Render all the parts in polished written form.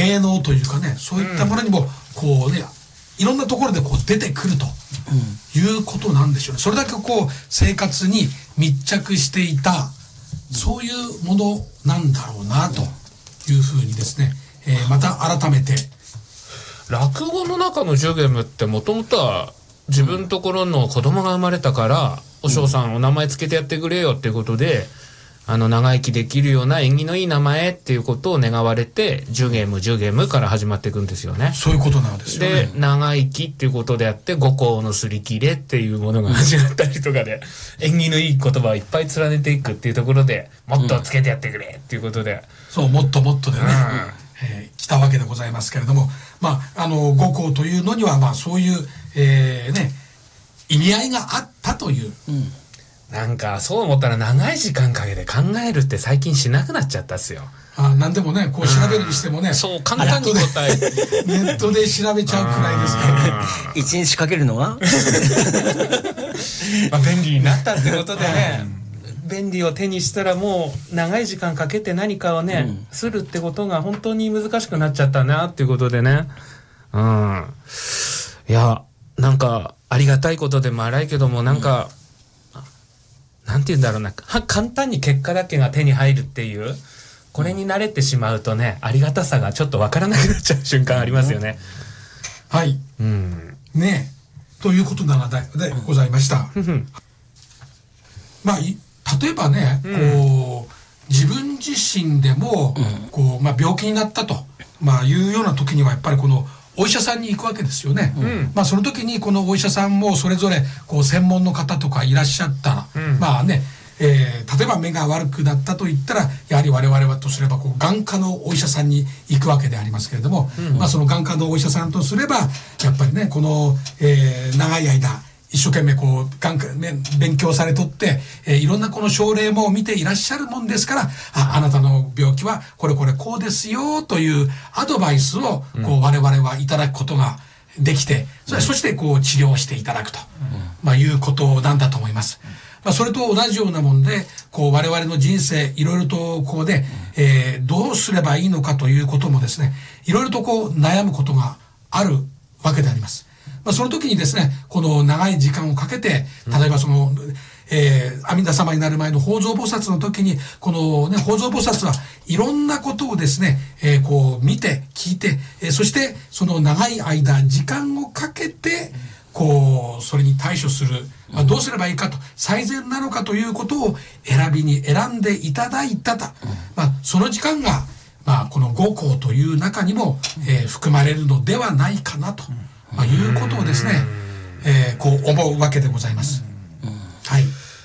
芸能というかね、そういったものにもこうね、いろんなところでこう出てくるということなんでしょうね。それだけこう生活に密着していた、そういうものなんだろうなというふうにですね、また改めて。 落語の中のジュゲムってもともとは自分のところの子供が生まれたから、お嬢さんお名前つけてやってくれよっていうことで、長生きできるような縁起のいい名前っていうことを願われて、ジュゲムから始まっていくんですよね。 そういうことなんですよね。 で、長生きっていうことであって、五行のすり切れっていうものが始まったりとかで、縁起のいい言葉をいっぱい連ねていくっていうところで、もっとつけてやってくれっていうことで。 そう、もっともっとでね、来たわけでございますけれども、五行というのには、そういう、意味合いがあったという。 なんかそう思ったら長い時間かけて考えるって最近しなくなっちゃったっすよ。 何でもね、こう調べるにしてもね、 そう簡単に答えネットで調べちゃうくらいですからね。 一日かけるのは便利になったってことでね、便利を手にしたらもう長い時間かけて何かをね、するってことが本当に難しくなっちゃったなっていうことでね。いや、なんかありがたいことでも荒いけども、なんか、なんて言うんだろうな、簡単に結果だけが手に入るっていう、これに慣れてしまうとね、ありがたさがちょっとわからなくなっちゃう瞬間ありますよね。 はい。ねえ、ということなのでございました。例えばね、こう、自分自身でも、こう、病気になったと、いうような時には、やっぱりこの、お医者さんに行くわけですよね。その時にこのお医者さんもそれぞれこう専門の方とかいらっしゃったら、例えば目が悪くなったと言ったら、やはり我々はとすればこう眼科のお医者さんに行くわけでありますけれども、その眼科のお医者さんとすればやっぱりね、この、長い間一生懸命こう勉強されとって、いろんなこの症例も見ていらっしゃるもんですから、あなたの病気はこれこうですよというアドバイスをこう我々はいただくことができて、そしてこう治療していただくと、いうことなんだと思います。それと同じようなもんで、こう我々の人生いろいろとこうで、どうすればいいのかということもですね、いろいろとこう悩むことがあるわけであります。その時にですね、この長い時間をかけて、例えばその、阿弥陀様になる前の法蔵菩薩の時に、このね、法蔵菩薩はいろんなことをですね、こう見て、聞いて、そしてその長い間、時間をかけて、こう、それに対処する、どうすればいいかと、最善なのかということを選んでいただいたと。その時間が、この五行という中にも、含まれるのではないかなと。いうことをですね、こう思うわけでございます。はい。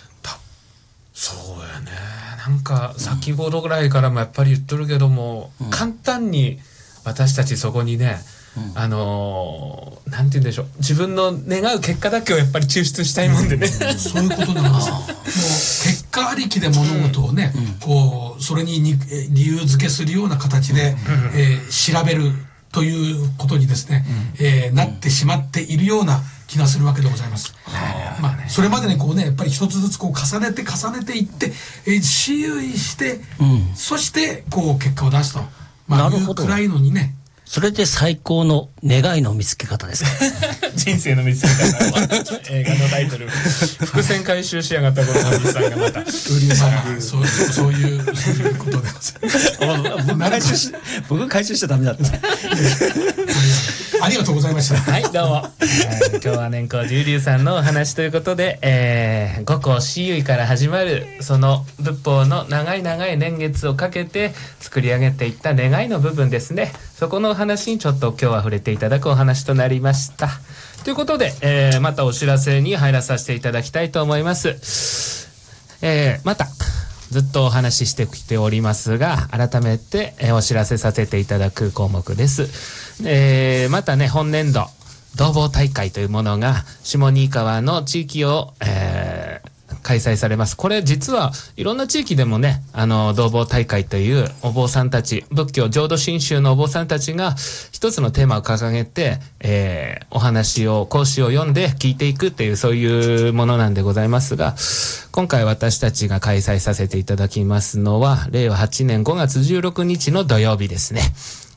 そうやね。なんか先ほどぐらいからもやっぱり言っとるけども、簡単に私たちそこにね、なんて言うんでしょう、自分の願う結果だけをやっぱり抽出したいもんでね。 そういうことなんです。もう結果ありきで物事をね、こうそれに理由付けするような形で、調べるということにですね、なってしまっているような気がするわけでございます。それまでにこうね、やっぱり一つずつこう重ねていって、周囲して、そしてこう結果を出すと、いうくらいのにね。 それで最高の願いの見つけ方ですか。 人生の見つけ方は映画のタイトル伏線回収しやがったこのおじさんがまたそういうことでございます。 僕回収しちゃダメだった。 ありがとうございました。 はい、どうも。今日は年功十龍さんのお話ということで、五行四唯から始まるその仏法の長い年月をかけて作り上げていった願いの部分ですね。そこのお話にちょっと今日は触れていただくお話となりました。ということで、またお知らせに入らさせていただきたいと思います。またずっとお話ししてきておりますが、改めて、お知らせさせていただく項目です。またね、本年度同房大会というものが下新川の地域を、開催されます。これ実はいろんな地域でもね、同房大会というお坊さんたち、仏教浄土真宗のお坊さんたちが一つのテーマを掲げて、お話を、講師を読んで聞いていくっていう、そういうものなんでございますが、今回私たちが開催させていただきますのは、令和8年5月16日の土曜日ですね。